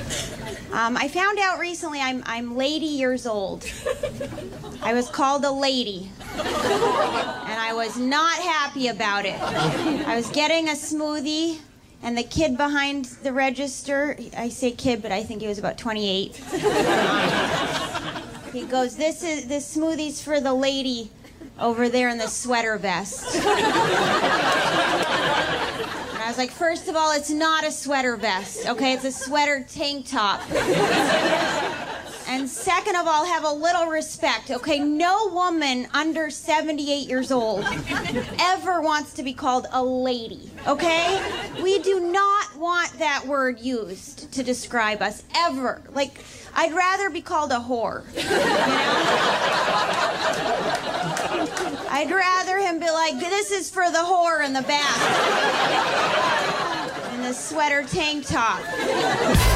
I found out recently I'm lady years old. I was called a lady. And I was not happy about it. I was getting a smoothie, and the kid behind the register, I say kid, but I think he was about 28. He goes, this smoothie's for the lady over there in the sweater vest. And I was like, first of all, it's not a sweater vest, okay? It's a sweater tank top. And second of all, have a little respect, okay? No woman under 78 years old ever wants to be called a lady, okay? We do not want that word used to describe us, ever. Like, I'd rather be called a whore, you know? I'd rather him be like, this is for the whore in the back. In the sweater tank top.